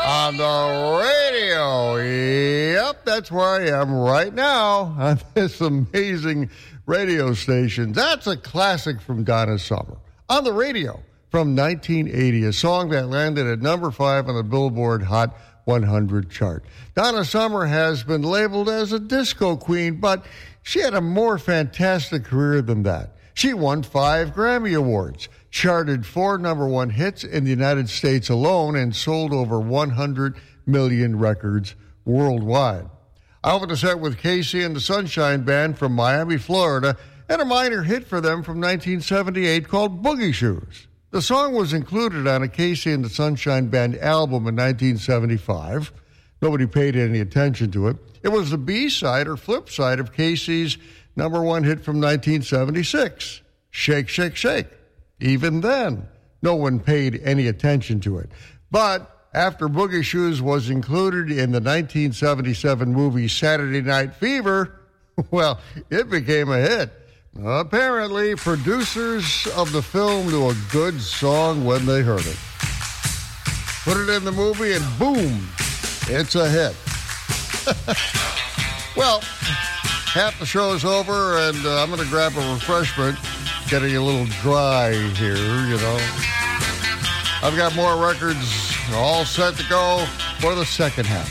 On the radio. Yep, that's where I am right now on this amazing radio station. That's a classic from Donna Summer. On the radio from 1980, a song that landed at number 5 on the Billboard Hot 100 chart. Donna Summer has been labeled as a disco queen, but she had a more fantastic career than that. She won 5 Grammy Awards, charted 4 number 1 hits in the United States alone, and sold over 100 million records worldwide. I opened the set with KC and the Sunshine Band from Miami, Florida, and a minor hit for them from 1978 called Boogie Shoes. The song was included on a KC and the Sunshine Band album in 1975. Nobody paid any attention to it. It was the B-side or flip side of KC's number 1 hit from 1976, Shake, Shake, Shake. Even then, no one paid any attention to it. But after Boogie Shoes was included in the 1977 movie Saturday Night Fever, well, it became a hit. Apparently, producers of the film knew a good song when they heard it. Put it in the movie and boom, it's a hit. Well, half the show's over, and I'm going to grab a refreshment. Getting a little dry here, you know. I've got more records all set to go for the second half.